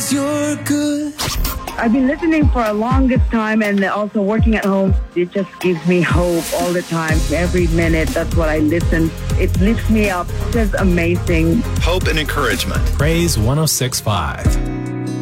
you're good. I've been listening for a longest time and also working at home. It just gives me hope all the time. Every minute, that's what I listen. It lifts me up. It's just amazing. Hope and encouragement. Praise 106.5.